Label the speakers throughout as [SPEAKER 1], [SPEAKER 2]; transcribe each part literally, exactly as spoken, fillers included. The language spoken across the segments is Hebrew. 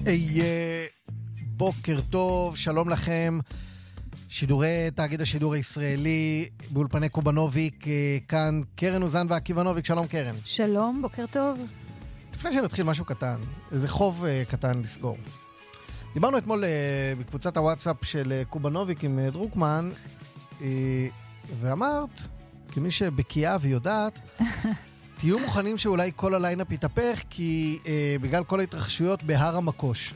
[SPEAKER 1] היי, בוקר טוב, שלום לכם. שידורי תאגיד השידור הישראלי באולפני קובנוביק, כאן קרן אוזן ועקיבא נוביק. שלום קרן.
[SPEAKER 2] שלום, בוקר טוב.
[SPEAKER 1] לפני שנתחיל משהו קטן, איזה חוב קטן לסגור. דיברנו אתמול בקבוצת הוואטסאפ של קובנוביק עם דרוקמן, ואמרת, כמי שבקיאה ויודעת, תהיו מוכנים שאולי כל הליינאפ יתהפך, כי אה, בגלל כל ההתרחשויות בהר המקוש.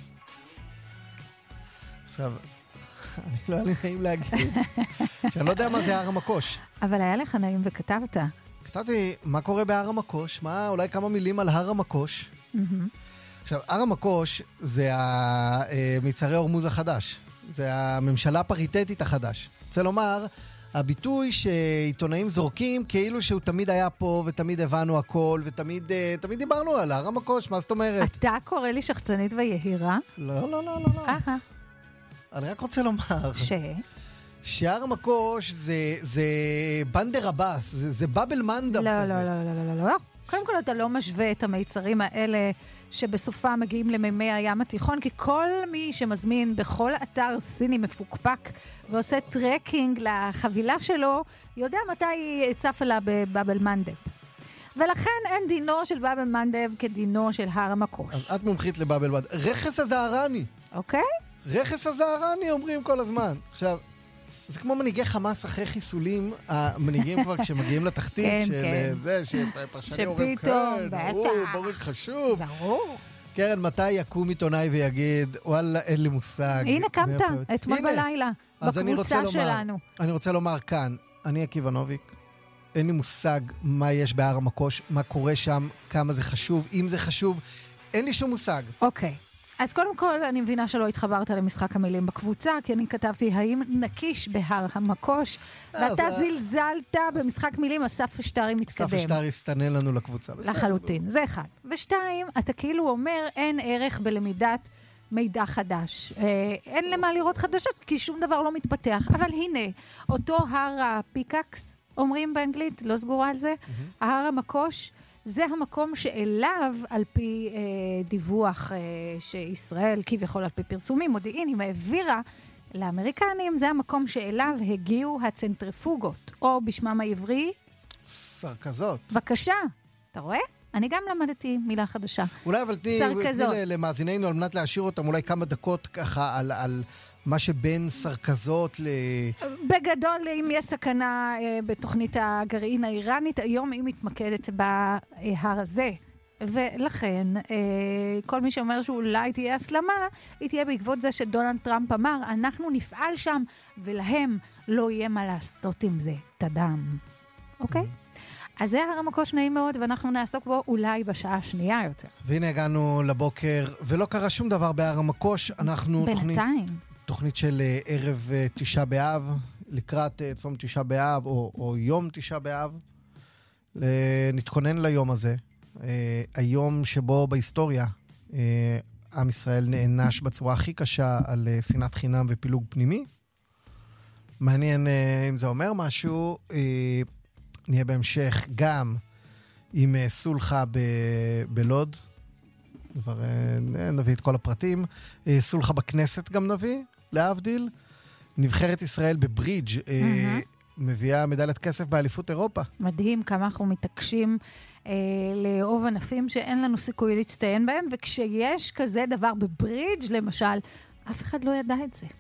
[SPEAKER 1] עכשיו, אני לא היה לי נעים להגיד, שאני לא יודע מה זה הר המקוש.
[SPEAKER 2] אבל היה לך נעים וכתבת.
[SPEAKER 1] כתבתי, מה קורה בהר המקוש? מה, אולי כמה מילים על הר המקוש? עכשיו, הר המקוש זה המצרי הורמוז החדש. זה הממשלה הפריטטית החדש. רוצה לומר, הביטוי שעיתונאים זורקים כאילו שהוא תמיד היה פה ותמיד הבנו הכל ותמיד תמיד דיברנו על הר המקוש, מה זאת אומרת?
[SPEAKER 2] אתה קורא לי שחצנית ויהירה?
[SPEAKER 1] לא, לא, לא, לא, לא.
[SPEAKER 2] אהה.
[SPEAKER 1] אני רק רוצה לומר
[SPEAKER 2] ש?
[SPEAKER 1] שהר המקוש זה, זה בנדר הבאס, זה, זה בבל מנדב
[SPEAKER 2] לא,
[SPEAKER 1] כזה.
[SPEAKER 2] לא, לא, לא, לא, לא, לא. קודם כל אתה לא משווה את המיצרים האלה שבסופה מגיעים למימי הים התיכון, כי כל מי שמזמין בכל אתר סיני מפוקפק ועושה טרקינג לחבילה שלו, יודע מתי צף לה בבבל מנדב. ולכן אין דינו של בבל מנדב כדינו של הר המקוש.
[SPEAKER 1] אז את מומחית לבבל מנדב. רכס הזהרני.
[SPEAKER 2] אוקיי?
[SPEAKER 1] רכס הזהרני אומרים כל הזמן. עכשיו, זה כמו מנהיגי חמאס אחרי חיסולים, המנהיגים כבר כשמגיעים לתחתית
[SPEAKER 2] כן,
[SPEAKER 1] של
[SPEAKER 2] כן.
[SPEAKER 1] זה, שפרשני אומרים,
[SPEAKER 2] שפתאום,
[SPEAKER 1] כן,
[SPEAKER 2] בטח.
[SPEAKER 1] הוא בורק חשוב.
[SPEAKER 2] ברור.
[SPEAKER 1] קרן, מתי יקום עיתונאי ויגיד, וואלה, אין לי מושג.
[SPEAKER 2] הנה קמת, אתמול
[SPEAKER 1] הנה.
[SPEAKER 2] בלילה,
[SPEAKER 1] אז אני רוצה
[SPEAKER 2] בקבוצה
[SPEAKER 1] לומר,
[SPEAKER 2] שלנו.
[SPEAKER 1] אני רוצה לומר כאן, אני עקיבא נוביק, אין לי מושג מה יש בהר המקוש, מה קורה שם, כמה זה חשוב, אם זה חשוב, אין לי שום מושג.
[SPEAKER 2] אוקיי. אז קודם כל, אני מבינה שלא התחברת למשחק המילים בקבוצה, כי אני כתבתי, האם נקיש בהר המקוש, ואתה זלזלת במשחק מילים, אסף אשטרי מתקדם.
[SPEAKER 1] אסף אשטרי הסתנן לנו לקבוצה.
[SPEAKER 2] לחלוטין, זה אחד. ושתיים, אתה כאילו אומר, אין ערך בלמידת מידע חדש. אין למה לראות חדשות, כי שום דבר לא מתפתח. אבל הנה, אותו הר הפיקקס, אומרים באנגלית, לא סגורה על זה, ההר המקוש, זה המקום שאליו, על פי אה, דיווח אה, שישראל, כביכול על פי פרסומים, מודיעינים, העבירה לאמריקנים, זה המקום שאליו הגיעו הצנטריפוגות, או בשמם העברי,
[SPEAKER 1] סרקזות.
[SPEAKER 2] בבקשה, אתה רואה? אני גם למדתי מילה חדשה.
[SPEAKER 1] אולי אבל תני למאזיננו, על מנת להשאיר אותם אולי כמה דקות ככה על... על... מה שבין סרקזות ל...
[SPEAKER 2] בגדול, אם יש סכנה אה, בתוכנית הגרעין האיראנית, היום היא מתמקדת בהר הזה. ולכן, אה, כל מי שאומר שאולי תהיה הסלמה, היא תהיה בעקבות זה שדונלד טראמפ אמר, אנחנו נפעל שם, ולהם לא יהיה מה לעשות עם זה. תדם. אוקיי? אז זה הר המקוש נעים מאוד, ואנחנו נעסוק בו אולי בשעה השנייה יותר.
[SPEAKER 1] והנה הגענו לבוקר, ולא קרה שום דבר בהר המקוש. אנחנו
[SPEAKER 2] בינתיים.
[SPEAKER 1] תוכנית... תוכנית של ערב תשעה באב, לקראת צום תשעה באב, או, או יום תשעה באב. נתכונן ליום הזה. היום שבו בהיסטוריה, עם ישראל נענש בצורה הכי קשה על שנאת חינם ופילוג פנימי. מעניין אם זה אומר משהו. נהיה בהמשך גם עם סולחה ב- בלוד. כבר נביא את כל הפרטים. סולחה בכנסת גם נביא, להבדיל. נבחרת ישראל בברידג' מביאה מדליית כסף באליפות אירופה.
[SPEAKER 2] מדהים כמה אנחנו מתעקשים אה, לאהוב ענפים שאין לנו סיכוי להצטיין בהם, וכשיש כזה דבר בברידג' למשל, אף אחד לא ידע את זה.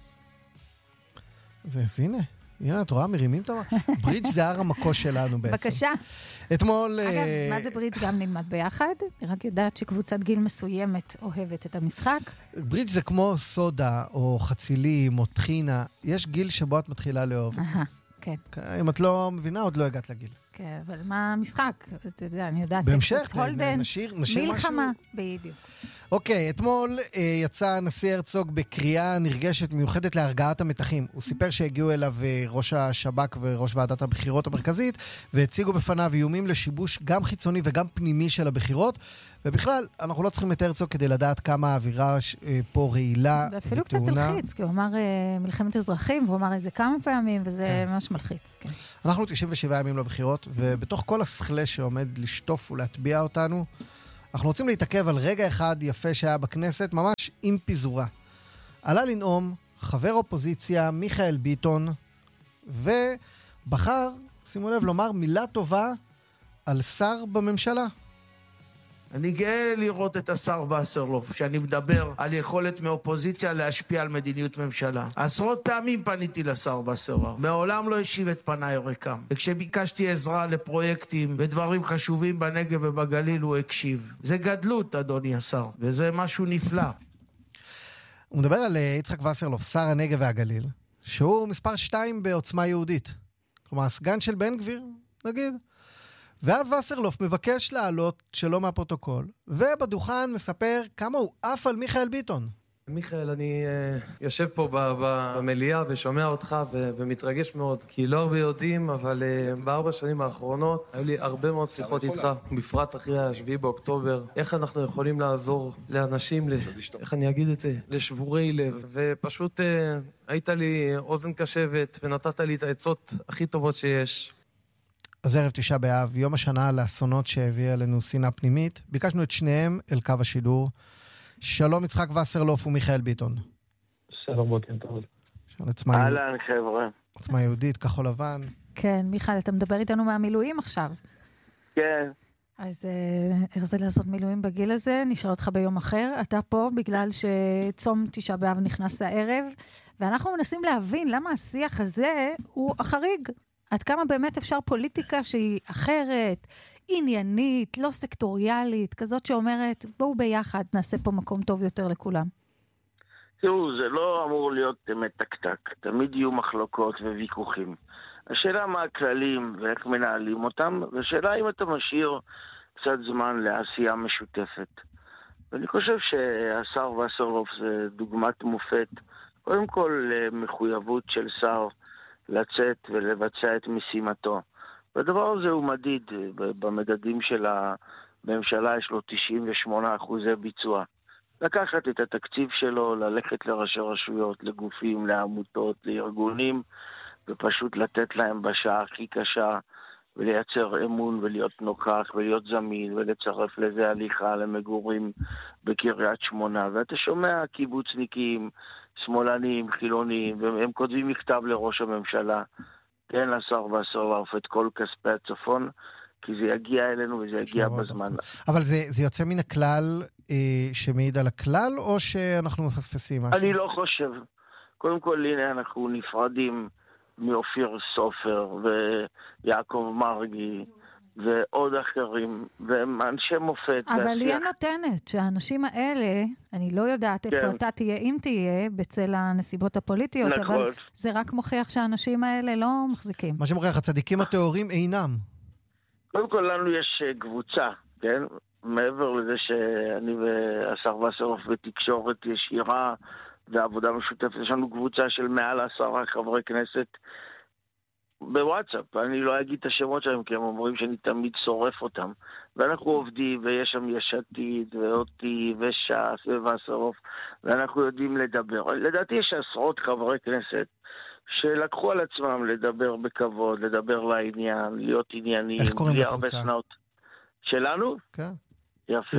[SPEAKER 1] אז, אז הנה, הנה את רואה, מרימים את המקוש. ברידג' זה הר המקוש שלנו בעצם.
[SPEAKER 2] בבקשה.
[SPEAKER 1] אתמול...
[SPEAKER 2] אגב, אה... מה זה ברידג' גם נלמד ביחד? אני רק יודעת שקבוצת גיל מסוימת אוהבת את המשחק.
[SPEAKER 1] ברידג' זה כמו סודה, או חצילים, או טחינה. יש גיל שבו את מתחילה לאהוב את זה.
[SPEAKER 2] כן.
[SPEAKER 1] אם את לא מבינה, עוד לא הגעת לגיל.
[SPEAKER 2] כן, אבל מה המשחק? אתה יודע, אני יודעת.
[SPEAKER 1] בהמשך, נשאיר משהו.
[SPEAKER 2] מלחמה, בדיוק.
[SPEAKER 1] אוקיי, אתמול אה, יצא הנשיא הרצוג בקריאה נרגשת מיוחדת להרגעת המתחים. הוא סיפר שהגיעו אליו אה, ראש השב"כ וראש ועדת הבחירות המרכזית, והציגו בפניו איומים לשיבוש גם חיצוני וגם פנימי של הבחירות, ובכלל, אנחנו לא צריכים את הרצוג כדי לדעת כמה האווירה אה, פה רעילה וטעונה.
[SPEAKER 2] ואפילו קצת מלחיץ, כי הוא אמר אה, מלחמת אזרחים, והוא אמר את זה כמה פעמים, וזה כן. ממש מלחיץ. כן.
[SPEAKER 1] אנחנו תשעים ושבעה ימים לבחירות, ובתוך כל השכלה שעומד לשטוף ולהטביע אותנו, אנחנו רוצים להתעכב על רגע אחד יפה שהיה בכנסת, ממש עם פיזורה. עלה לנאום חבר אופוזיציה מיכאל ביטון, ובחר, שימו לב, לומר מילה טובה על שר בממשלה.
[SPEAKER 3] אני גאה לראות את השר וסרלוף, שאני מדבר על יכולת מאופוזיציה להשפיע על מדיניות ממשלה. עשרות פעמים פניתי לשר וסרלוף, מעולם לא השיב את פניי ריקם. וכשביקשתי עזרה לפרויקטים ודברים חשובים בנגב ובגליל, הוא הקשיב. זה גדלות, אדוני השר, וזה משהו נפלא.
[SPEAKER 1] הוא מדבר על יצחק וסרלוף, שר הנגב והגליל, שהוא מספר שתיים בעוצמה יהודית. כלומר, הסגן של בן גביר, נגיד. ואז וסרלוף מבקש לעלות שלא מהפרוטוקול, ובדוכן מספר כמה הוא עף על מיכאל ביטון.
[SPEAKER 4] מיכאל, אני uh, יושב פה ב- ב- במליאה ושומע אותך ו- ומתרגש מאוד, כי לא הרבה יודעים, אבל uh, בארבע שנים האחרונות היו לי הרבה מאוד שיחות איתך, בפרט אחרי השביעי באוקטובר, איך אנחנו יכולים לעזור לאנשים, ל- איך אני אגיד את זה, לשבורי לב, ופשוט uh, היית לי אוזן קשבת ונתת לי את העצות הכי טובות שיש.
[SPEAKER 1] אז ערב תשעה באב, יום השנה לאסונות שהביא עלינו שנאה פנימית, ביקשנו את שניהם אל קו השידור. שלום יצחק וסרלוף ומיכאל ביטון.
[SPEAKER 5] שלום, בוקר טוב.
[SPEAKER 6] אהלן חבר'ה.
[SPEAKER 1] עוצמה יהודית, כחול לבן.
[SPEAKER 2] כן, מיכאל, אתה מדבר איתנו מהמילואים עכשיו.
[SPEAKER 6] כן.
[SPEAKER 2] אז איך זה לעשות מילואים בגיל הזה? נשאר אותך ביום אחר. אתה פה בגלל שצום תשעה באב נכנס הערב, ואנחנו מנסים להבין למה השיח הזה הוא החריג. עד כמה באמת אפשר פוליטיקה שהיא אחרת, עניינית, לא סקטוריאלית, כזאת שאומרת, בואו ביחד, נעשה פה מקום טוב יותר לכולם.
[SPEAKER 6] תראו, זה לא אמור להיות מתקתק. תמיד יהיו מחלוקות וויכוחים. השאלה מה הכללים ואיך מנהלים אותם, והשאלה אם אתה משאיר קצת זמן לעשייה משותפת. ואני חושב שהשר וסרלוף זה דוגמת מופת, קודם כל מחויבות של שר, לצאת ולבצע את משימתו. והדבר הזה הוא מדיד. במדדים של הממשלה יש לו תשעים ושמונה אחוזי ביצוע. לקחת את התקציב שלו, ללכת לראשי רשויות, לגופים, לעמותות, לארגונים, ופשוט לתת להם בשעה הכי קשה, ולייצר אמון ולהיות נוכח ולהיות זמין, ולצרף לזה הליכה למגורים בקריית שמונה. ואתה שומע קיבוצניקים, שמאלנים, חילונים, והם כותבים מכתב לראש הממשלה, תן לשר וסרלוף את כל כספי הצפון, כי זה יגיע אלינו וזה יגיע בזמן.
[SPEAKER 1] אבל זה, זה יוצא מן הכלל אה, שמעיד על הכלל, או שאנחנו מפספסים משהו?
[SPEAKER 6] אני לא חושב. קודם כל, הנה, אנחנו נפרדים מאופיר סופר ויעקב מרגי, ועוד אחרים, והם אנשי מופת.
[SPEAKER 2] אבל היא נותנת שהאנשים האלה, אני לא יודעת איפה אתה תהיה, אם תהיה, בצל הנסיבות הפוליטיות, אבל זה רק מוכיח שהאנשים האלה לא מחזיקים.
[SPEAKER 1] מה שמוכיח, הצדיקים התיאורים אינם.
[SPEAKER 6] קודם כל, לנו יש קבוצה, כן? מעבר לזה שאני והשר וסרלוף בתקשורת ישירה ועבודה משותפת, יש לנו קבוצה של מעל עשרה חברי כנסת, בוואטסאפ, אני לא אגיד את השמות שלהם, כי הם אומרים שאני תמיד שורף אותם. ואנחנו עובדים, ויש שם יש עתיד, ואותי, וש"ס, ווסרלוף, ואנחנו יודעים לדבר. לדעתי יש עשרות חברי כנסת שלקחו על עצמם לדבר בכבוד, לדבר לעניין, להיות עניינים.
[SPEAKER 1] איך קוראים לקבוצה?
[SPEAKER 6] שלנו?
[SPEAKER 1] כן.
[SPEAKER 6] יפה.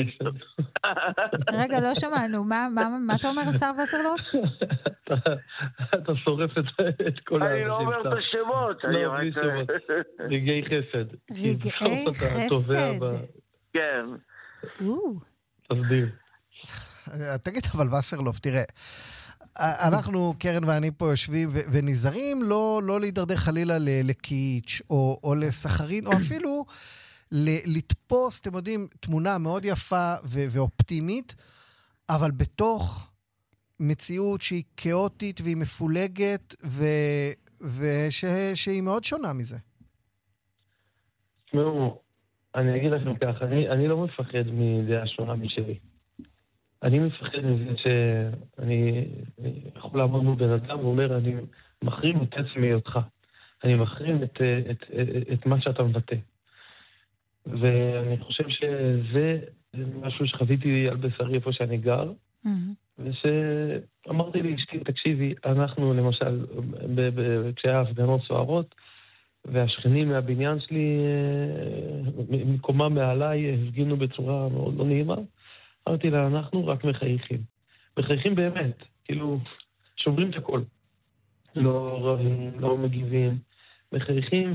[SPEAKER 2] רגע, לא שמענו. מה אתה אומר, השר וסרלוף?
[SPEAKER 5] אתה שורף את כל
[SPEAKER 6] האנשים. אני לא אומר את השמות.
[SPEAKER 5] לא, בלי שמות. רגעי חסד.
[SPEAKER 2] רגעי חסד.
[SPEAKER 6] כן.
[SPEAKER 5] תסביר.
[SPEAKER 1] תגיד, אבל וסרלוף, תראה, אנחנו, קרן ואני פה יושבים ונזהרים לא להידרדר חלילה לקיץ' או לסחרין, או אפילו לתפוס, אתם יודעים, תמונה מאוד יפה ואופטימית, אבל בתוך מציאות שהיא כאוטית והיא מפולגת, ושהיא מאוד שונה מזה.
[SPEAKER 5] תשמעו, אני אגיד לכם ככה, אני לא מפחד מדעה שונה משלי. אני מפחד מזה שאני יכול לעמוד מול בן אדם ואומר, אני מחרים את עצמי אותך. אני מחרים את, את, את, את מה שאתה מבטא. ואני חושב שזה משהו שחוויתי על בשרי איפה שאני גר, ושאמרתי לי, אשתי, תקשיבי, אנחנו למשל, כשהיה הפגנות סוערות, והשכנים מהבניין שלי, מקומם מעליי, הפגינו בצורה מאוד לא נעימה, אמרתי לה, אנחנו רק מחייכים. מחייכים באמת, כאילו, שוברים את הכל. לא רבים, לא מגיבים, מחייכים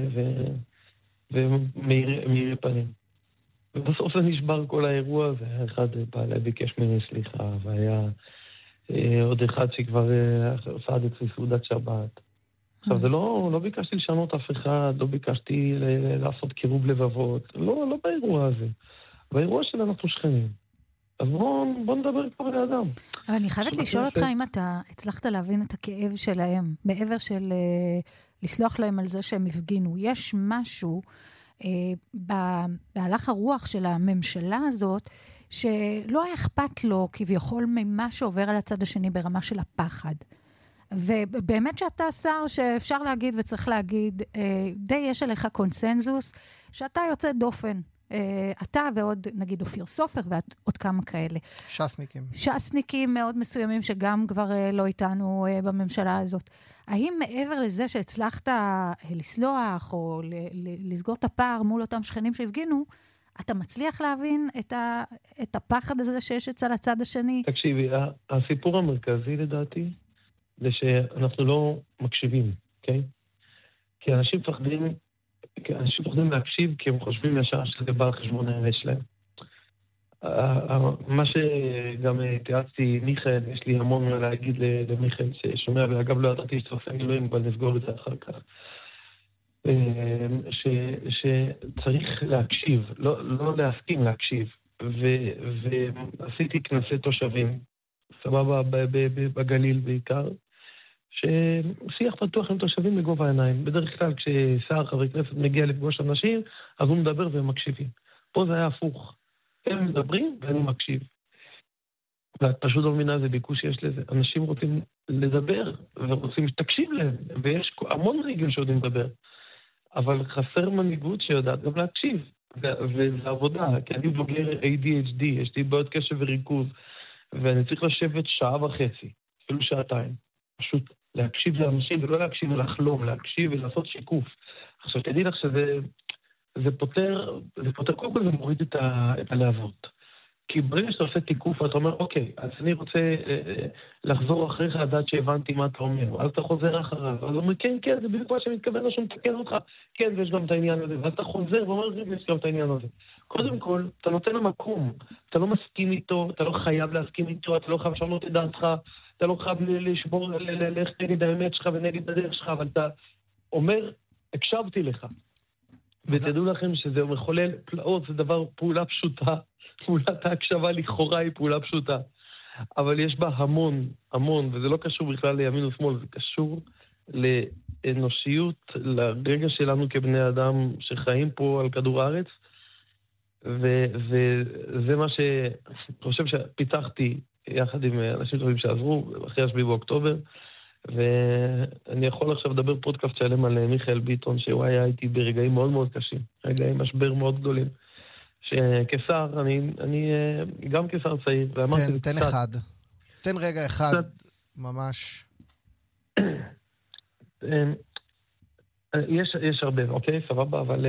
[SPEAKER 5] ומאירי פנים. ובסוף זה נשבר כל האירוע, ואחד בעלי ביקש ממני סליחה, והיה עוד אחד שכבר עשה עד אצלי סעודת שבת. עכשיו, זה לא, לא ביקשתי לשנות אף אחד, לא ביקשתי לעשות קירוב לבבות, לא, לא באירוע הזה. באירוע של אנחנו שכנים. אז בואו בוא נדבר כבר לאדם.
[SPEAKER 2] אבל אני חייבת לשאול אותך אם אתה הצלחת להבין את הכאב שלהם, מעבר של uh, לסלוח להם על זה שהם הפגינו. יש משהו uh, בהלך הרוח של הממשלה הזאת, שלא היה אכפת לו כביכול ממה שעובר על הצד השני ברמה של הפחד. ובאמת שאתה שר שאפשר להגיד וצריך להגיד, די יש עליך קונסנזוס, שאתה יוצא דופן. אתה ועוד נגיד אופיר סופר ועוד כמה כאלה.
[SPEAKER 1] שסניקים.
[SPEAKER 2] שסניקים מאוד מסוימים שגם כבר לא איתנו בממשלה הזאת. האם מעבר לזה שהצלחת לסלוח או לסגור את הפער מול אותם שכנים שהפגינו, אתה מצליח להבין את, ה, את הפחד הזה שיש אצל הצד השני?
[SPEAKER 5] תקשיבי, הסיפור המרכזי לדעתי, זה שאנחנו לא מקשיבים, אוקיי? כי אנשים מפחדים, כי אנשים מפחדים להקשיב, כי הם חושבים ישר שזה בא על חשבון האמת שלהם. מה שגם תיאצתי, מיכאל, יש לי המון מה להגיד למיכאל, ששומע, ואגב לא ידעתי שצריך מילואים, אבל נסגור את זה אחר כך. ש, שצריך להקשיב, לא, לא להסכים להקשיב. ו, ועשיתי כנסי תושבים, סבבה, בגליל בעיקר, ששיח פתוח עם תושבים בגובה העיניים. בדרך כלל כששר חברי כנסת מגיע לפגוש אנשים, אז הוא מדבר והם מקשיבים. פה זה היה הפוך. הם מדברים ואני מקשיב. ואת פשוט לא מבינה איזה ביקוש שיש לזה. אנשים רוצים לדבר ורוצים שתקשיב להם, ויש המון רגעים שיודעים לדבר. אבל חסר מנהיגות שיודעת גם להקשיב. וזה עבודה, כי אני בוגר איי די אייץ' די, יש לי בעיות קשב וריכוז, ואני צריך לשבת שעה וחצי, אפילו שעתיים. פשוט להקשיב לאנשים, ולא להקשיב ולחלום, להקשיב ולעשות שיקוף. עכשיו, תדעי לך שזה זה פותר, זה פותר, קודם כל זה מוריד את, ה, את הלהבות. כי ברגע שאתה עושה תיקוף, ואתה אומר, אוקיי, אז אני רוצה אה, לחזור אחריך לדעת שהבנתי מה אתה אומר, אז אתה חוזר אחריו, אז הוא אומר, כן, כן, זה בדיוק מה שמתכוון לו שמתקן אותך, כן, ויש גם את העניין הזה, ואז אתה חוזר ואומר, יש גם את העניין הזה. קודם כל, אתה נותן למקום, אתה לא מסכים איתו, אתה לא חייב להסכים איתו, אתה לא חייב לשנות את דעתך, אתה לא חייב לשבור, ללכת נגד האמת שלך ונגד הדרך שלך, אבל אתה אומר, הקשבתי לך. ותדעו לכם שזה מחולל פלאות, זה דבר, פעולה פשוטה, פעולת ההקשבה לכאורה היא פעולה פשוטה. אבל יש בה המון, המון, וזה לא קשור בכלל לימין ושמאל, זה קשור לאנושיות, לרגע שלנו כבני אדם שחיים פה על כדור הארץ, וזה מה שאני חושב שפיתחתי יחד עם אנשים טובים שעזרו, אחרי השביעי באוקטובר, ואני יכול עכשיו לדבר פודקאסט שלם על מיכאל ביטון, שהוא היה איתי ברגעים מאוד מאוד קשים, רגעים משבר מאוד גדולים, שכשר, אני, אני גם כשר צעיר,
[SPEAKER 1] תן, תן אחד, תן רגע אחד, ממש.
[SPEAKER 5] יש, יש הרבה, אוקיי, סבבה, אבל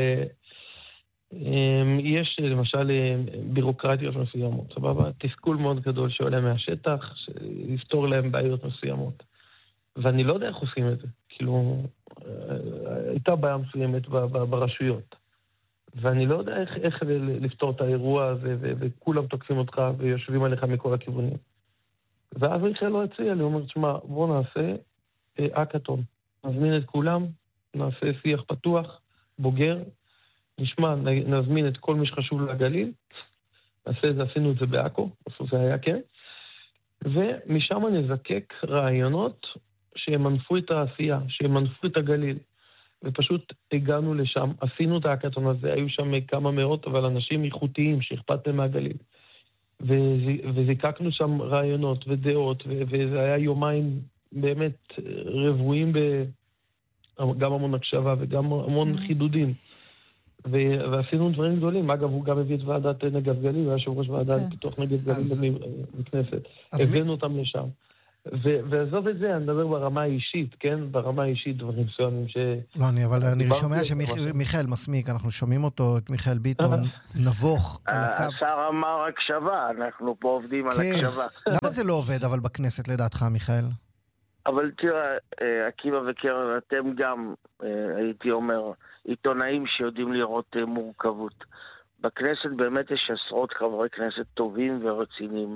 [SPEAKER 5] יש למשל בירוקרטיות מסוימות, סבבה, תסכול מאוד גדול שעולה מהשטח, לפתור להם בעיות מסוימות. ואני לא יודע איך עושים את זה. כאילו, הייתה בעיה מסוימת ברשויות. ואני לא יודע איך, איך לפתור את האירוע הזה, וכולם תוקפים אותך ויושבים עליך מכל הכיוונים. ואז מיכאל לא הציע לי, הוא אומר, תשמע, בוא נעשה אקאטון. נזמין את כולם, נעשה שיח פתוח, בוגר, נשמע, נזמין את כל מי שחשוב לגליל, נעשה את זה, עשינו את זה באקו, בסוף זה היה כן, ומשם נזקק רעיונות שמנפו את העשייה, שמנפו את הגליל, ופשוט הגענו לשם, עשינו את האקאטון הזה, היו שם כמה מאות, אבל אנשים איכותיים שאכפת להם מהגליל, וזיקקנו שם רעיונות ודעות, וזה היה יומיים באמת רבועים, גם המון הקשבה וגם המון חידודים, ועשינו דברים גדולים. אגב, הוא גם הביא את ועדת נגב גליל, הוא היה יושב ראש ועדת פיתוח נגב גליל בכנסת. הבאנו אותם לשם. ו- ועזוב את זה, אני מדבר ברמה האישית, כן? ברמה האישית דברים מסוימים ש...
[SPEAKER 1] לא, אני, אבל אני שומע שמיכאל מסמיק, אנחנו שומעים אותו, את מיכאל ביטון, נבוך על הקו.
[SPEAKER 6] השר אמר הקשבה, אנחנו פה עובדים על הקשבה.
[SPEAKER 1] למה זה לא עובד, אבל בכנסת לדעתך, מיכאל?
[SPEAKER 6] אבל תראה, עקיבא וקרן, אתם גם, הייתי אומר, עיתונאים שיודעים לראות מורכבות. בכנסת באמת יש עשרות חברי כנסת טובים ורציניים,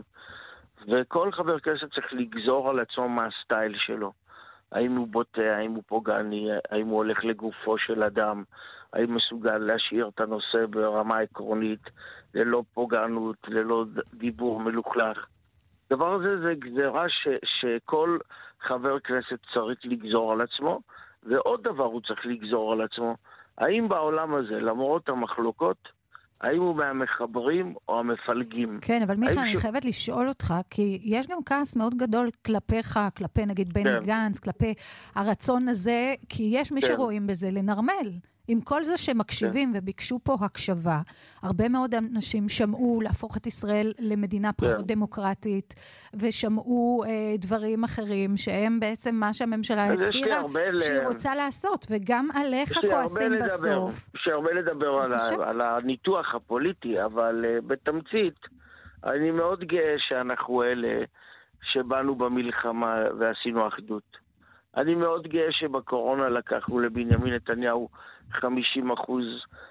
[SPEAKER 6] וכל חבר כנסת צריך לגזור על עצמו מה הסטייל שלו. האם הוא בוטה, האם הוא פוגעני, האם הוא הולך לגופו של אדם, האם מסוגל להשאיר את הנושא ברמה עקרונית, ללא פוגענות, ללא דיבור מלוכלך. דבר הזה זה גזרה ש, שכל חבר כנסת צריך לגזור על עצמו, ועוד דבר הוא צריך לגזור על עצמו. האם בעולם הזה, למרות המחלוקות, האם הוא מהמחברים או המפלגים?
[SPEAKER 2] כן, אבל מיכה, אני
[SPEAKER 6] ש...
[SPEAKER 2] חייבת לשאול אותך, כי יש גם כעס מאוד גדול כלפיך, כלפי נגיד בני כן. גנץ, כלפי הרצון הזה, כי יש מי כן. שרואים בזה לנרמל. עם כל זה שמקשיבים כן. וביקשו פה הקשבה, הרבה מאוד אנשים שמעו להפוך את ישראל למדינה פחות כן. דמוקרטית, ושמעו אה, דברים אחרים, שהם בעצם מה שהממשלה הצירה, שהיא ל... רוצה לעשות, וגם עליך כועסים בסוף.
[SPEAKER 6] יש הרבה לדבר על, ה... על הניתוח הפוליטי, אבל uh, בתמצית, אני מאוד גאה שאנחנו אלה שבאנו במלחמה ועשינו אחדות. אני מאוד גאה שבקורונה לקחנו לבנימין נתניהו חמישים אחוז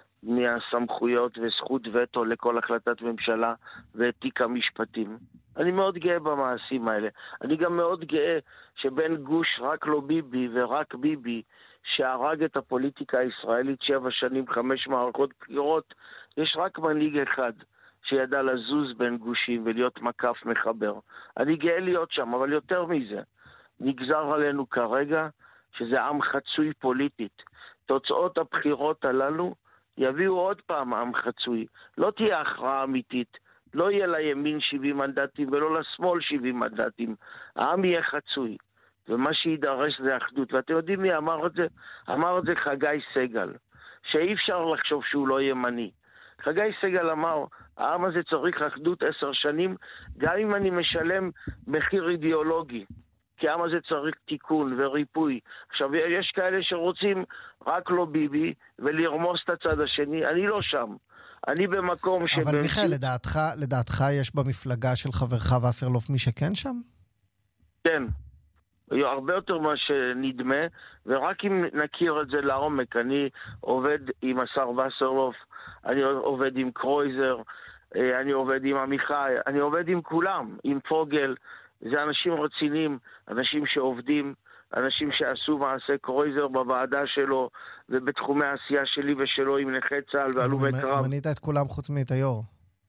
[SPEAKER 6] מהסמכויות וזכות וטו לכל החלטת ממשלה ותיק המשפטים. אני מאוד גאה במעשים האלה. אני גם מאוד גאה שבין גוש רק לא ביבי ורק ביבי, שהרג את הפוליטיקה הישראלית שבע שנים, חמש מערכות בחירות, יש רק מנהיג אחד שידע לזוז בין גושים ולהיות מקף מחבר. אני גאה להיות שם, אבל יותר מזה. נגזר עלינו כרגע שזה עם חצוי פוליטית. תוצאות הבחירות הללו יביאו עוד פעם עם חצוי. לא תהיה הכרעה אמיתית. לא יהיה לימין שבעים מנדטים ולא לשמאל שבעים מנדטים. העם יהיה חצוי. ומה שידרש זה אחדות. ואתם יודעים מי אמר את זה? אמר את זה חגי סגל. שאי אפשר לחשוב שהוא לא ימני. חגי סגל אמר, העם הזה צריך אחדות עשר שנים, גם אם אני משלם מחיר אידיאולוגי. כי העם הזה צריך תיקון וריפוי. עכשיו, יש כאלה שרוצים רק לא ביבי ולרמוס את הצד השני. אני לא שם. אני במקום ש...
[SPEAKER 1] אבל מיכאל, לדעתך, לדעתך יש במפלגה של חברך וסרלוף מי שכן שם?
[SPEAKER 6] כן. הרבה יותר מה שנדמה, ורק אם נכיר את זה לעומק, אני עובד עם השר וסרלוף, אני עובד עם קרויזר, אני עובד עם עמיחי, אני עובד עם כולם, עם פוגל. זה אנשים רציניים, אנשים שעובדים, אנשים שעשו מעשה. קרויזר בוועדה שלו ובתחומי העשייה שלי ושלו עם נכי צה"ל והלומי קרב.
[SPEAKER 1] מנית את כולם חוץ מאת היו"ר.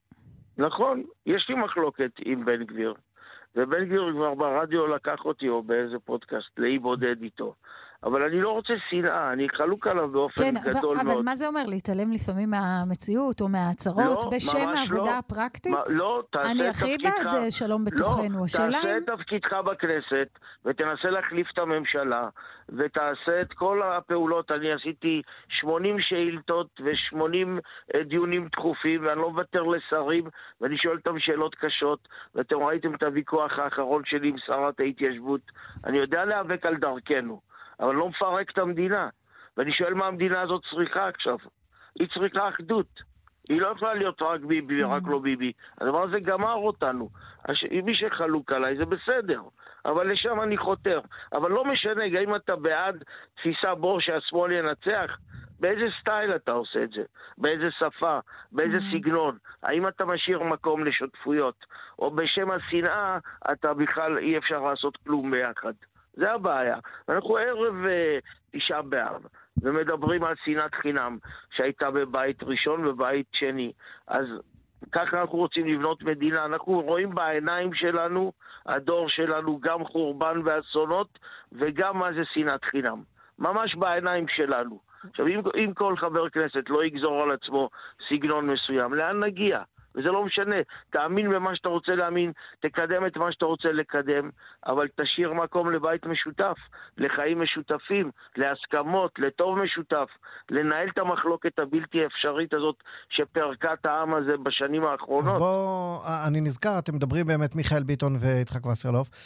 [SPEAKER 6] נכון, יש לי מחלוקת עם בן גביר, ובן גביר כבר ברדיו לקח אותי או באיזה פודקאסט לאי בודד איתו. אבל אני לא רוצה שנאה, אני חלוק עליו באופן
[SPEAKER 2] כן,
[SPEAKER 6] גדול
[SPEAKER 2] אבל
[SPEAKER 6] מאוד.
[SPEAKER 2] אבל מה זה אומר? להתעלם לפעמים מהמציאות או מההצהרות?
[SPEAKER 6] לא,
[SPEAKER 2] בשם העבודה
[SPEAKER 6] לא.
[SPEAKER 2] הפרקטית?
[SPEAKER 6] מה, לא, תעשה
[SPEAKER 2] אני הכי בעד שלום בתוכנו.
[SPEAKER 6] לא,
[SPEAKER 2] השאלה
[SPEAKER 6] תעשה
[SPEAKER 2] אם...
[SPEAKER 6] את תפקידך בכנסת, ותנסה להחליף את הממשלה, ותעשה את כל הפעולות. אני עשיתי שמונים שאילתות ו-שמונים דיונים דחופים, ואני לא מוותר לשרים, ואני שואל אותם שאלות קשות, ואתם ראיתם את הוויכוח האחרון שלי עם שרת ההתיישבות. אני יודע להיאבק על דרכנו. אבל לא מפרק את המדינה. ואני שואל מה המדינה הזאת צריכה עכשיו. היא צריכה אחדות. היא לא יכולה להיות רק ביבי, רק לא ביבי. הדבר הזה גמר אותנו. מי שחלוק עליי זה בסדר. אבל לשם אני חותר. אבל לא משנה, גם אם אתה בעד תפיסה בור שהשמאל ינצח, באיזה סטייל אתה עושה את זה? באיזה שפה? באיזה סגנון? האם אתה משאיר מקום לשותפויות? או בשם השנאה, אתה בכלל אי אפשר לעשות כלום ביחד. זה הבעיה. אנחנו ערב תשעה באב, ומדברים על שנאת חינם שהייתה בבית ראשון ובבית שני. אז ככה אנחנו רוצים לבנות מדינה. אנחנו רואים בעיניים שלנו, הדור שלנו, גם חורבן ואסונות, וגם מה זה שנאת חינם. ממש בעיניים שלנו. עכשיו, אם, אם כל חבר כנסת לא יגזור על עצמו סגנון מסוים, לאן נגיע? וזה לא משנה, תאמין במה שאתה רוצה להאמין, תקדם את מה שאתה רוצה לקדם, אבל תשאיר מקום לבית משותף, לחיים משותפים, להסכמות, לטוב משותף, לנהל את המחלוקת הבלתי אפשרית הזאת שפרקה את העם הזה בשנים האחרונות.
[SPEAKER 1] אז בוא, אני נזכר, אתם מדברים באמת מיכאל ביטון ויצחק וסרלוף,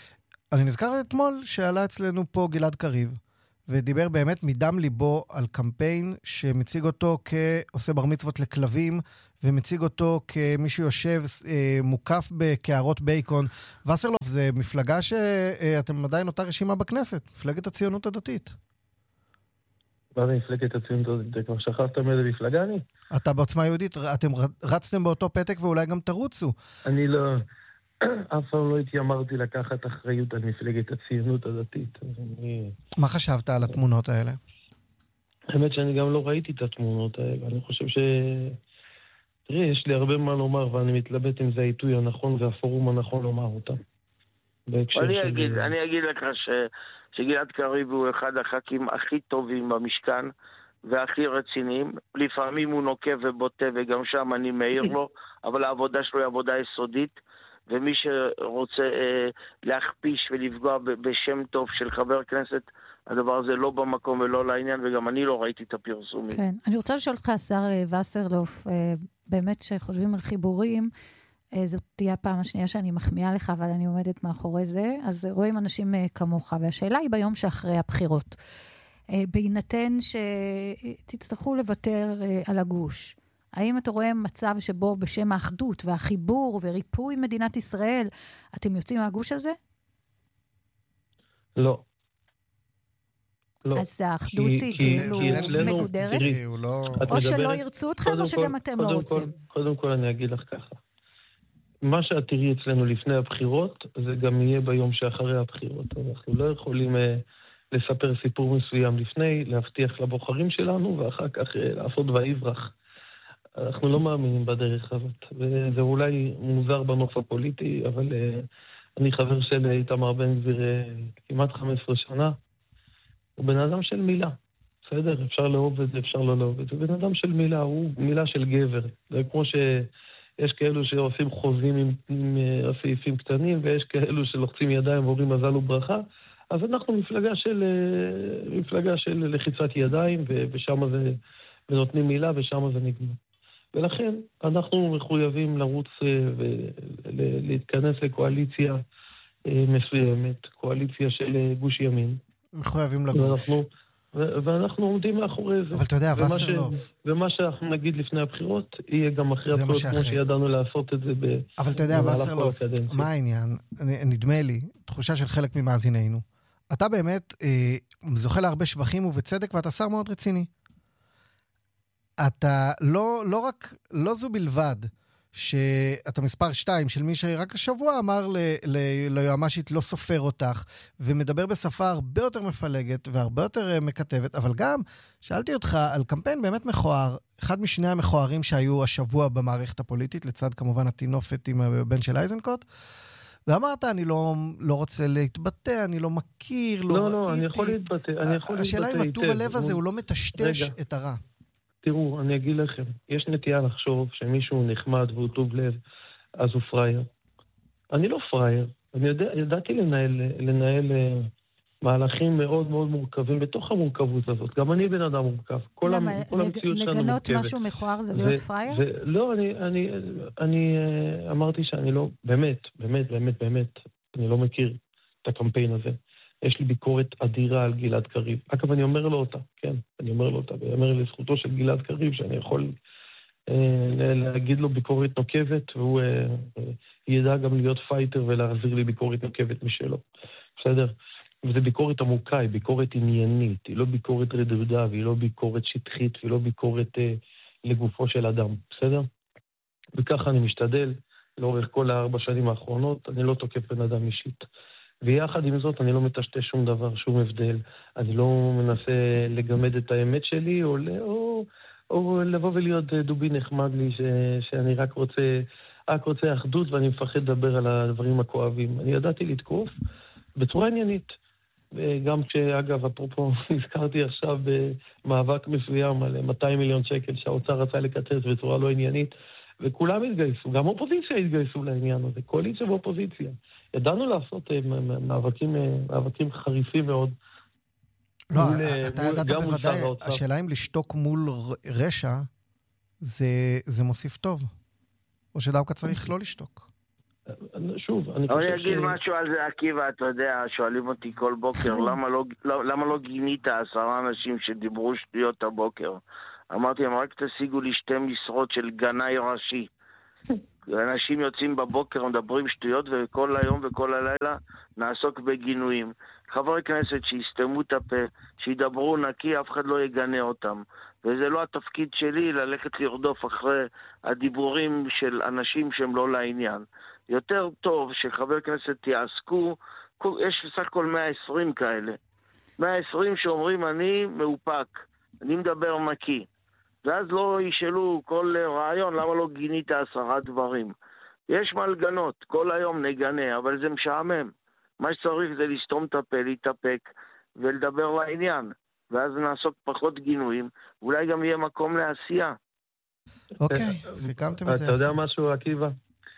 [SPEAKER 1] אני נזכר אתמול שעלה אצלנו פה גלעד קריב, ודיבר באמת מדם ליבו על קמפיין שמציג אותו כעושה בר מצוות לכלבים, ומציג אותו כמי שיושב אה, מוקף בקערות בייקון. וסרלוף, זה מפלגה שאתם עדיין אותה רשימה בכנסת, מפלגת הציונות הדתית.
[SPEAKER 5] מה זה מפלגת הציונות הדתית? כבר שכחת מאיזה מפלגה אני?
[SPEAKER 1] אתה בעוצמה יהודית, אתם רצתם באותו פתק ואולי גם תרוצו.
[SPEAKER 5] אני לא... אף פעם לא התיימרתי לקחת אחריות על מפלגת הציונות הדתית. אני...
[SPEAKER 1] מה חשבת על התמונות האלה?
[SPEAKER 5] האמת שאני גם לא ראיתי את התמונות האלה. אני חושב ש... תראי, יש לי הרבה מה לומר, ואני מתלבט אם זה העיתוי הנכון והפורום הנכון לומר אותם.
[SPEAKER 6] אני אגיד, אני אגיד לך ש... שגלעד קריב הוא אחד הח"כים הכי טובים במשכן, והכי רציניים. לפעמים הוא נוקב ובוטה, וגם שם אני מעיר לו, אבל העבודה שלו היא עבודה יסודית. ומי שרוצה אה, להכפיש ולפגוע ב- בשם טוב של חבר כנסת, הדבר הזה לא במקום ולא לעניין, וגם אני לא ראיתי את הפרסומים.
[SPEAKER 2] כן, אני רוצה לשאול אותך, השר וסרלוף, אה, באמת שחושבים על חיבורים, אה, זאת תהיה הפעם השנייה שאני מחמיאה לך, אבל אני עומדת מאחורי זה, אז רואים אנשים אה, כמוך, והשאלה היא ביום שאחרי הבחירות. אה, בהינתן שתצטרכו לוותר אה, על הגוש, האם אתה רואה מצב שבו בשם האחדות והחיבור וריפוי מדינת ישראל, אתם יוצאים מהגוש הזה?
[SPEAKER 5] לא. לא.
[SPEAKER 2] אז האחדות היא כאילו מגודרת? או שלא ירצו אתכם, או שגם אתם לא רוצים?
[SPEAKER 5] קודם כל אני אגיד לך ככה. מה שאת תראי אצלנו לפני הבחירות, זה גם יהיה ביום שאחרי הבחירות. אנחנו לא יכולים לספר סיפור מסוים לפני, להבטיח לבוחרים שלנו, ואחר כך לעשות ויברח. אנחנו לא מאמינים בדרך הזאת, וזה אולי מוזר בנוף הפוליטי, אבל uh, אני חבר של איתמר בן גביר uh, כמעט חמש עשרה שנה. הוא בן אדם של מילה, בסדר? אפשר לאהוב את זה, אפשר לא לאהוב את זה. הוא בן אדם של מילה, הוא מילה של גבר. זה כמו שיש כאלו שעושים חוזים עם, עם uh, סעיפים קטנים, ויש כאלו שלוחצים ידיים ואומרים מזל וברכה. אז אנחנו מפלגה של, uh, מפלגה של לחיצת ידיים, ושם זה, ונותנים מילה, ושם זה נגמר. ולכן אנחנו מחויבים לרוץ ולהתכנס לקואליציה מסוימת, קואליציה של גוש ימין.
[SPEAKER 1] מחויבים לגוש.
[SPEAKER 5] ואנחנו עומדים מאחורי זה.
[SPEAKER 1] אבל אתה יודע, וסרלוף.
[SPEAKER 5] ומה שאנחנו נגיד לפני הבחירות, יהיה גם אחרי הבחירות, כמו שידענו לעשות את זה במהלך הקדנציה.
[SPEAKER 1] אבל אתה יודע, וסרלוף, מה העניין? נדמה לי, תחושה של חלק ממאזיננו. אתה באמת זוכה להרבה שבחים ובצדק, ואתה שר מאוד רציני. אתה לא, לא רק, לא זו בלבד, שאתה מספר שתיים של מי שרק השבוע אמר ל, ל, ליועמ"שית לא סופר אותך, ומדבר בשפה הרבה יותר מפלגת והרבה יותר מקטבת, אבל גם שאלתי אותך על קמפיין באמת מכוער, אחד משני המכוערים שהיו השבוע במערכת הפוליטית, לצד כמובן התינופת עם הבן של אייזנקוט, ואמרת, אני לא, לא רוצה להתבטא, אני לא מכיר, לא,
[SPEAKER 5] לא
[SPEAKER 1] ראיתי.
[SPEAKER 5] לא, אני יכול להתבטא, אני יכול להתבטא.
[SPEAKER 1] השאלה אם הטוב הלב הזה הוא לא מטשטש רגע. את הרע.
[SPEAKER 5] תראו, אני אגיד לכם, יש נטייה לחשוב שמישהו נחמד והוא טוב לב, אז הוא פרייר. אני לא פרייר. אני יודע, ידעתי לנהל, לנהל מהלכים מאוד מאוד מורכבים בתוך המורכבות הזאת. גם אני בן אדם מורכב. כל
[SPEAKER 2] למה,
[SPEAKER 5] המ, כל המציאות שלנו מורכבת.
[SPEAKER 2] לגנות משהו מכוער זה להיות פרייר?
[SPEAKER 5] ו- לא, אני, אני, אני אמרתי שאני לא, באמת, באמת, באמת, באמת, אני לא מכיר את הקמפיין הזה. יש לי ביקורת אדירה על גלעד קריב. אגב, אני אומר לו אותה, כן, אני אומר לו אותה, ואני אומר לזכותו של גלעד קריב, שאני יכול אה, להגיד לו ביקורת נוקבת, והוא אה, אה, ידע גם להיות פייטר ולהחזיר לי ביקורת נוקבת משלו. בסדר? וזו ביקורת עמוקה, היא ביקורת עניינית, היא לא ביקורת רדודה, והיא לא ביקורת שטחית, והיא לא ביקורת אה, לגופו של אדם, בסדר? וככה אני משתדל, לאורך כל הארבע שנים האחרונות, אני לא תוקף בן אדם אישית. ויחד עם זאת אני לא מטשטש שום דבר, שום הבדל. אני לא מנסה לגמד את האמת שלי, או, או, או לבוא ולהיות דובי נחמד לי, ש, שאני רק רוצה, רק רוצה אחדות, ואני מפחד לדבר על הדברים הכואבים. אני ידעתי לתקוף בצורה עניינית. וגם כשאגב, אפרופו, הזכרתי עכשיו במאבק מסוים על מאתיים מיליון שקל, שהאוצר רצה לקצץ בצורה לא עניינית, וכולם התגייסו, גם אופוזיציה התגייסו לעניין הזה, קואליציה ואופוזיציה. ידענו לעשות מאבקים, מאבקים חריפים מאוד.
[SPEAKER 1] לא, אתה ידעת בוודאי, השאלה אם לשתוק מול רשע, זה, זה מוסיף טוב. או שדווקא צריך לא לשתוק.
[SPEAKER 5] שוב, אני
[SPEAKER 6] אבל
[SPEAKER 5] חושב
[SPEAKER 6] אני אגיד משהו על זה, עקיבא, אתה יודע, שואלים אותי כל בוקר, למה לא, למה לא גינית עשרה אנשים שדיברו שטויות הבוקר? אמרתי להם, רק תשיגו לי שתי משרות של גנאי ראשי. אנשים יוצאים בבוקר, מדברים שטויות, וכל היום וכל הלילה נעסוק בגינויים. חברי כנסת שיסתמו את הפה, שידברו נקי, אף אחד לא יגנה אותם. וזה לא התפקיד שלי ללכת לרדוף אחרי הדיבורים של אנשים שהם לא לעניין. יותר טוב שחבר כנסת יעסקו, יש בסך הכל מאה ועשרים כאלה. מאה ועשרים שאומרים אני מאופק, אני מדבר נקי. ואז לא ישאלו כל רעיון למה לא גינית עשרה דברים. יש מלגנות, כל היום נגנה, אבל זה משעמם. מה שצריך זה לסתום את הפה, להתאפק ולדבר לעניין. ואז נעסוק פחות גינויים, אולי גם יהיה מקום לעשייה.
[SPEAKER 1] אוקיי, סיכמתם את זה.
[SPEAKER 5] אתה יודע משהו, עקיבא?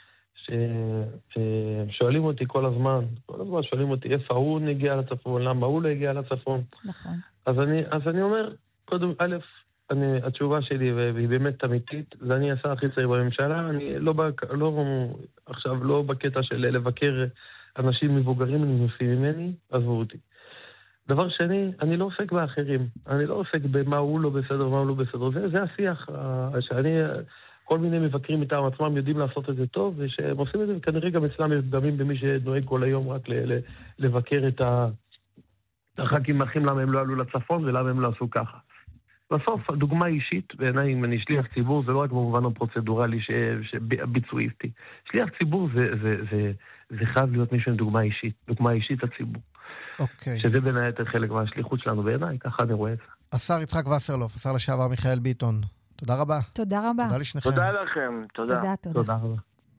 [SPEAKER 5] ששואלים אותי כל הזמן, כל הזמן שואלים אותי איפה הוא נגיע לצפון, למה הוא לא הגיע לצפון.
[SPEAKER 2] נכון.
[SPEAKER 5] אז אני אומר, קודם, א', אני, התשובה שלי, והיא באמת אמיתית, זה אני השר הכי צעיר בממשלה, אני לא, לא, עכשיו לא בקטע של לבקר אנשים מבוגרים מנוסים ממני, עזבו אותי. דבר שני, אני לא עוסק באחרים, אני לא עוסק במה הוא לא בסדר, מה הוא לא בסדר, זה, זה השיח, שאני, כל מיני מבקרים מטעם עצמם יודעים לעשות את זה טוב, ושהם עושים את זה, וכנראה גם אצלם יש פגמים במי שנוהג כל היום רק ל, ל, לבקר את ה... הח"כים אחים למה הם לא עלו לצפון ולמה הם לא עשו ככה. בסוף, הדוגמה אישית, בעיניי, אם אני שליח ציבור, זה לא רק במובן הפרוצדורלי שביצועיסטי. שליח ציבור זה, זה, זה, זה חייב להיות מישהו עם דוגמה אישית, דוגמה אישית הציבור.
[SPEAKER 1] אוקיי.
[SPEAKER 5] שזה בין היתר חלק מהשליחות שלנו בעיניי, ככה אני רואה את זה.
[SPEAKER 1] השר יצחק וסרלוף, השר לשעבר מיכאל ביטון, תודה רבה.
[SPEAKER 2] תודה רבה.
[SPEAKER 1] תודה לשניכם.
[SPEAKER 6] תודה לכם, תודה.
[SPEAKER 2] תודה, תודה.
[SPEAKER 5] תודה רבה.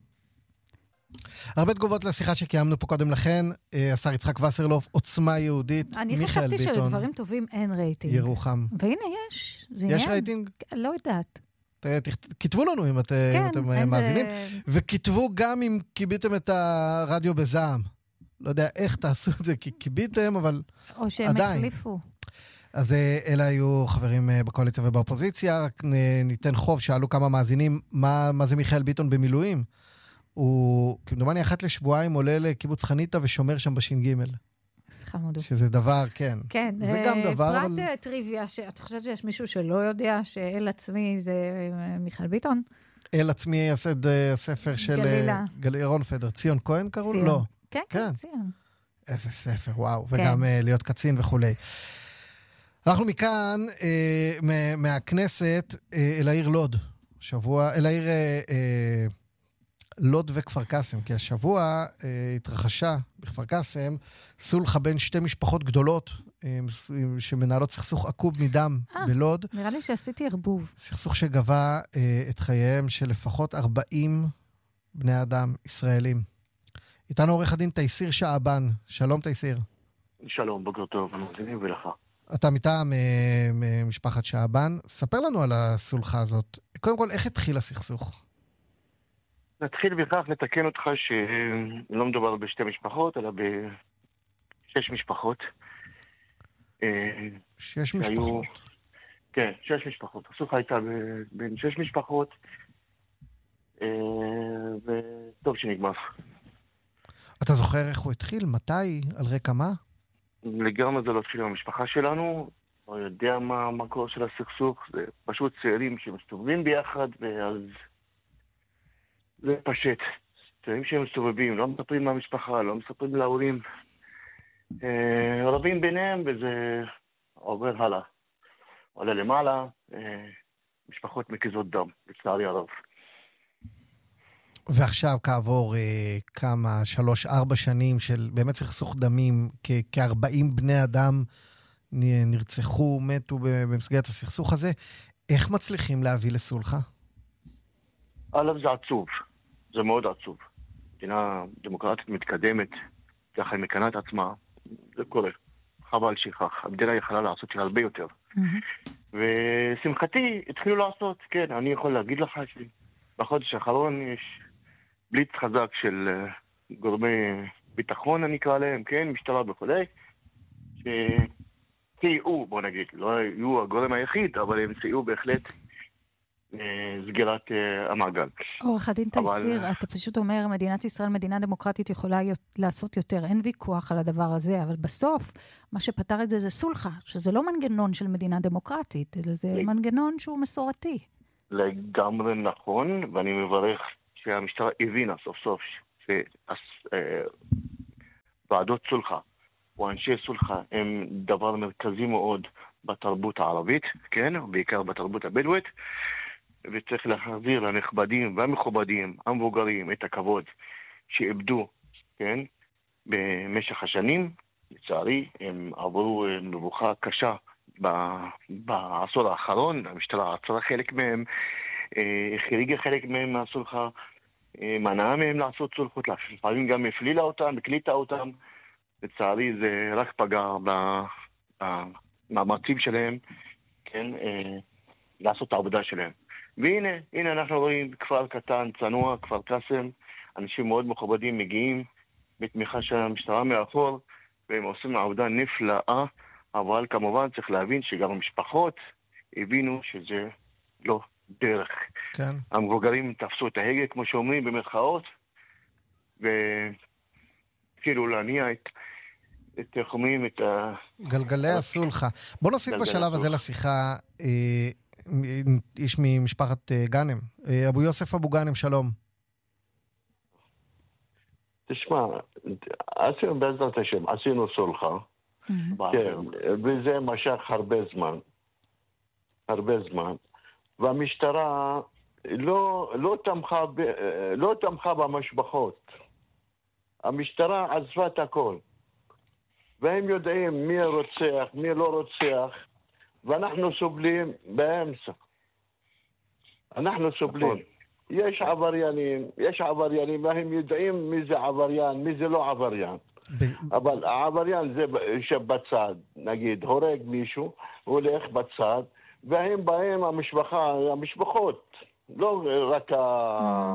[SPEAKER 1] הרבה תגובות לשיחה שקיימנו פה קודם לכן, השר יצחק וסרלוף, עוצמה יהודית,
[SPEAKER 2] אני
[SPEAKER 1] מיכאל
[SPEAKER 2] חשבתי
[SPEAKER 1] ביטון,
[SPEAKER 2] שלדברים טובים אין רייטינג.
[SPEAKER 1] ירוחם.
[SPEAKER 2] והנה יש. זה
[SPEAKER 1] יש
[SPEAKER 2] עניין.
[SPEAKER 1] רייטינג?
[SPEAKER 2] לא יודעת.
[SPEAKER 1] כתבו לנו אם את-
[SPEAKER 2] כן,
[SPEAKER 1] אם אתם
[SPEAKER 2] אין
[SPEAKER 1] מאזינים,
[SPEAKER 2] זה...
[SPEAKER 1] וכתבו גם אם קיביתם את הרדיו בזעם. לא יודע איך תעשו את זה, כי קיביתם, אבל
[SPEAKER 2] או שהם
[SPEAKER 1] עדיין.
[SPEAKER 2] החליפו.
[SPEAKER 1] אז אה, אלה היו חברים אה, בקואליציה ובאופוזיציה. רק נ- ניתן חוב, שאלו כמה מאזינים, מה, מה זה מיכאל ביטון במילואים? הוא, כמדומני, אחת לשבועיים עולה לקיבוץ חניתה ושומר שם בש"ג.
[SPEAKER 2] סליחה מודו.
[SPEAKER 1] שזה דבר, כן.
[SPEAKER 2] כן.
[SPEAKER 1] זה
[SPEAKER 2] אה,
[SPEAKER 1] גם דבר,
[SPEAKER 2] פרט
[SPEAKER 1] אבל...
[SPEAKER 2] אה, טריוויה, שאת חושבת שיש מישהו שלא יודע שאל עצמי זה אה, מיכאל ביטון?
[SPEAKER 1] אל עצמי יסד אה, הספר של... אה,
[SPEAKER 2] גלילה.
[SPEAKER 1] גל... רון פדר. ציון כהן קראו?
[SPEAKER 2] ציון.
[SPEAKER 1] לא.
[SPEAKER 2] כן,
[SPEAKER 1] כן.
[SPEAKER 2] כן, ציון.
[SPEAKER 1] איזה ספר, וואו.
[SPEAKER 2] כן.
[SPEAKER 1] וגם אה, להיות קצין וכולי. אנחנו מכאן, אה, מה- מהכנסת, אה, אל העיר לוד. שבוע, אל העיר אה, אה, לוד וכפר קאסם, כי השבוע אה, התרחשה בכפר קאסם סולחה בין שתי משפחות גדולות, אה, שמנהלות סכסוך עקוב מדם
[SPEAKER 2] אה.
[SPEAKER 1] בלוד.
[SPEAKER 2] נראה לי שעשיתי ערבוב.
[SPEAKER 1] סכסוך שגבה אה, את חייהם של לפחות ארבעים בני אדם ישראלים. איתנו עורך הדין תייסיר שעבן. שלום תייסיר.
[SPEAKER 7] שלום, בוקר טוב, מאזינים ולך.
[SPEAKER 1] אתה מטעם אה, משפחת שעבן. ספר לנו על הסולחה הזאת. קודם כל, איך התחיל הסכסוך?
[SPEAKER 7] נתחיל בכך לתקן אותך שלא מדובר בשתי משפחות, אלא בשש משפחות. אה,
[SPEAKER 1] שש
[SPEAKER 7] שהיו-
[SPEAKER 1] משפחות.
[SPEAKER 7] כן, שש משפחות. הסולחה הייתה ב- בין שש משפחות, אה, וטוב שנגמר.
[SPEAKER 1] אתה זוכר איך הוא התחיל? מתי? על רקע מה?
[SPEAKER 7] לגמרי זה לא התחיל עם המשפחה שלנו, לא יודע מה המקור של הסכסוך, זה פשוט צעירים שמסתובבים ביחד, ואז זה פשט. צעירים שהם מסתובבים, לא מספרים מהמשפחה, לא מספרים להורים, אה, רבים ביניהם, וזה עובר הלאה. עולה למעלה, אה, משפחות מקיזות דם, לצערי הרב.
[SPEAKER 1] ועכשיו כעבור אה, כמה, שלוש, ארבע שנים של באמת סכסוך דמים, כ- כארבעים בני אדם נ- נרצחו, מתו ב- במסגרת הסכסוך הזה, איך מצליחים להביא לסולחה?
[SPEAKER 7] א', זה עצוב, זה מאוד עצוב. מדינה דמוקרטית מתקדמת, ככה היא מקנה את עצמה, זה קורה. חבל שכך, המדינה יכולה לעשות הרבה יותר. ושמחתי, התחילו לעשות, כן, אני יכול להגיד לך שבחודש האחרון יש בליץ חזק של אה, גורמי ביטחון, אני אקרא להם, כן, משטרה וכולי, שסייעו, בוא נגיד, לא היו הגורם היחיד, אבל הם סייעו בהחלט סגירת המעגל.
[SPEAKER 2] עורך הדין תייסיר, אתה פשוט אומר, מדינת ישראל, מדינה דמוקרטית יכולה לעשות יותר, אין ויכוח על הדבר הזה, אבל בסוף, מה שפתר את זה זה סולחה, שזה לא מנגנון של מדינה דמוקרטית, אלא זה מנגנון שהוא מסורתי.
[SPEAKER 7] לגמרי נכון, ואני מברך שהמשטרה הבינה סוף סוף שוועדות סולחה, או אנשי סולחה, הם דבר מרכזי מאוד בתרבות הערבית, כן, בעיקר בתרבות הבדואית, וצריך להחזיר לנכבדים והמכובדים, המבוגרים, את הכבוד שאיבדו, כן, במשך השנים. לצערי, הם עברו מבוכה קשה בעשור האחרון, המשטרה עצרה חלק מהם, חריגה חלק מהם מהסולחה, מנעה מהם לעשות סולחות, לפעמים גם הפלילה אותם, הקליטה אותם. לצערי זה רק פגע במאמצים שלהם, כן, לעשות את העבודה שלהם. והנה, הנה אנחנו רואים כפר קטן, צנוע, כפר קסם, אנשים מאוד מכובדים מגיעים בתמיכה של המשטרה מאחור, והם עושים עבודה נפלאה, אבל כמובן צריך להבין שגם המשפחות הבינו שזה לא דרך.
[SPEAKER 1] כן.
[SPEAKER 7] המבוגרים תפסו את ההגה, כמו שאומרים, במרכאות, והתחילו להניע את, את, איך אומרים, את ה...
[SPEAKER 1] גלגלי הסולחה. בוא נוסיף בשלב הזה לשיחה, אה, איש ממשפחת אה, גאנם. אה, אבו יוסף אבו גאנם, שלום.
[SPEAKER 8] תשמע, עשינו בעזרת השם, עשינו סולחה, כן, וזה משך הרבה זמן, הרבה זמן, והמשטרה לא, לא תמכה, ב, לא תמכה במשפחות. המשטרה עזבה את הכל, והם יודעים מי רוצח, מי לא רוצח, ואנחנו סובלים באמצע. אנחנו סובלים. יש עבריינים, יש עבריינים, והם יודעים מי זה עבריין, מי זה לא עבריין. ב... אבל העבריין זה שבצד, נגיד, הורג מישהו, הוא הולך בצד, והם באים המשפחה, המשפחות, לא רק ה...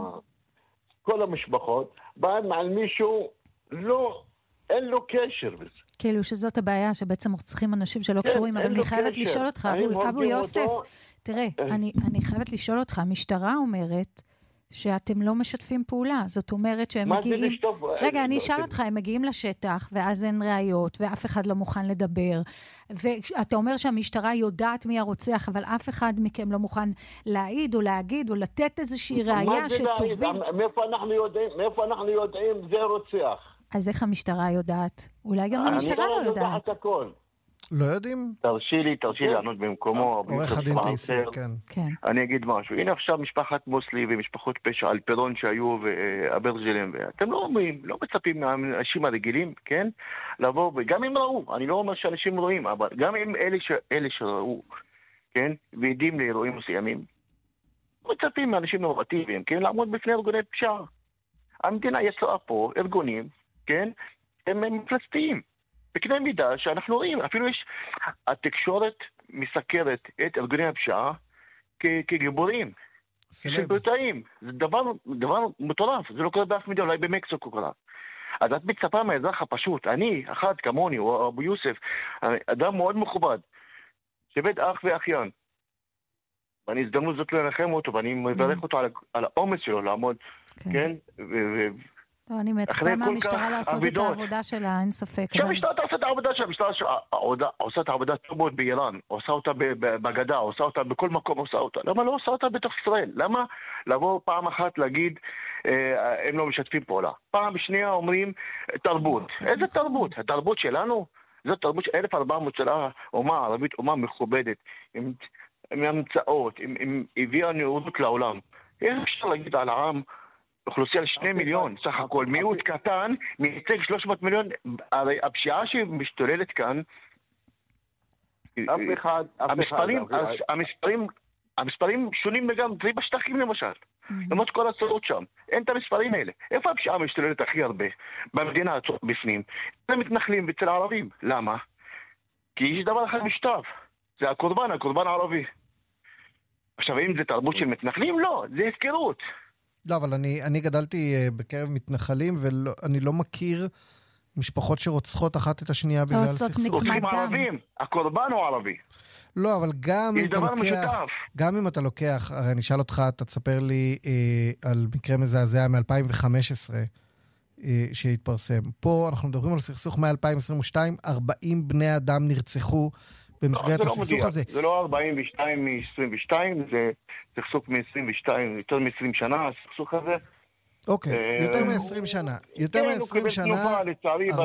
[SPEAKER 8] כל המשפחות, באים על מישהו, לא, אין לו קשר בזה.
[SPEAKER 2] כאילו שזאת הבעיה, שבעצם רוצחים אנשים שלא קשורים, אבל אני חייבת לשאול אותך, אבו יוסף, תראה, אני חייבת לשאול אותך, המשטרה אומרת שאתם לא משתפים פעולה, זאת אומרת שהם מגיעים... רגע, אני אשאל אותך, הם מגיעים לשטח, ואז אין ראיות, ואף אחד לא מוכן לדבר, ואתה אומר שהמשטרה יודעת מי הרוצח, אבל אף אחד מכם לא מוכן להעיד או להגיד, או לתת איזושהי ראיה שתוביל...
[SPEAKER 8] מאיפה אנחנו יודעים, מאיפה אנחנו יודעים זה רוצח?
[SPEAKER 2] אז איך המשטרה יודעת? אולי גם המשטרה לא יודעת. אני לא יודעת
[SPEAKER 8] הכל.
[SPEAKER 1] לא יודעים?
[SPEAKER 7] תרשי לי, תרשי לי לענות במקומו.
[SPEAKER 1] עורך הדין תייסיר, כן.
[SPEAKER 2] כן.
[SPEAKER 7] אני אגיד משהו. הנה עכשיו משפחת מוסלי ומשפחות פשע, אלפרון שהיו ואברג'לם, ואתם לא אומרים, לא מצפים מהאנשים הרגילים, כן? לבוא, וגם אם ראו, אני לא אומר שאנשים רואים, אבל גם אם אלה, ש... אלה שראו, כן? ועדים לאירועים מסוימים, מצפים מהאנשים נורמטיביים, כן? לעמוד בפני ארגוני פשע. המדינה יצרה פה ארגונים, כן? הם מפלצתיים. בקנה מידה שאנחנו רואים, אפילו יש, התקשורת מסקרת את ארגוני הפשיעה כגיבורים, סלבריטאים. זה דבר, דבר מטורף, זה לא קורה באף מדינה, אולי במקסיקו קורה. אז את מצפה מהאזרח הפשוט, אני, אחד כמוני, או אבו יוסף, אדם מאוד מכובד, שבית אח ואחיין, ואני הזדמנות זאת לנחם אותו, ואני מברך אותו על, על האומץ שלו לעמוד, כן? כן? ו-
[SPEAKER 2] לא, אני מצפה מהמשטרה לעשות את העבודה שלה, אין ספק.
[SPEAKER 7] שהמשטרה תעשה את העבודה שלה, המשטרה עושה את העבודה טוב מאוד באיראן, עושה אותה בגדה, עושה אותה בכל מקום, עושה אותה. למה לא עושה אותה בתוך ישראל? למה לבוא פעם אחת להגיד, הם לא משתפים פעולה? פעם שנייה אומרים, תרבות. איזה תרבות? התרבות שלנו? זאת תרבות של אלף וארבע מאות שלה, אומה ערבית, אומה מכובדת, עם המצאות, עם הביאה נאורות לעולם. איך אפשר להגיד על העם, אוכלוסייה לשני מיליון, סך הכל, מיעוט קטן, מייצג שלוש מאות מיליון, הרי הפשיעה שמשתוללת כאן,
[SPEAKER 8] אף אחד,
[SPEAKER 7] המספרים, המספרים, המספרים שונים לגמרי, בשטחים למשל, למרות כל הצרות שם, אין את המספרים האלה. איפה הפשיעה משתוללת הכי הרבה? במדינה עצות בפנים, זה מתנחלים אצל הערבים. למה? כי יש דבר אחד משותף, זה הקורבן, הקורבן הערבי. עכשיו, אם זה תרבות של מתנחלים? לא, זה הפקרות.
[SPEAKER 1] לא, אבל אני, אני גדלתי בקרב מתנחלים, ואני לא מכיר משפחות שרוצחות אחת את השנייה בגלל סכסוך.
[SPEAKER 2] רוצחים
[SPEAKER 8] ערבים, הקורבן הוא ערבי.
[SPEAKER 1] לא, אבל גם אם אתה לוקח,
[SPEAKER 8] משותף.
[SPEAKER 1] גם אם אתה לוקח, הרי אני אשאל אותך, אתה תספר לי אה, על מקרה מזעזע מ-אלפיים וחמש עשרה אה, שהתפרסם. פה אנחנו מדברים על סכסוך מ-אלפיים עשרים ושתיים, ארבעים בני אדם נרצחו במסגרת
[SPEAKER 8] לא,
[SPEAKER 1] הסכסוך
[SPEAKER 8] לא
[SPEAKER 1] הזה.
[SPEAKER 8] זה לא ארבעים ושתיים מ-עשרים ושתיים, זה סכסוך מ-עשרים ושתיים, יותר מ-עשרים שנה, הסכסוך הזה.
[SPEAKER 1] אוקיי, יותר מ-עשרים שנה. יותר מ-עשרים שנה,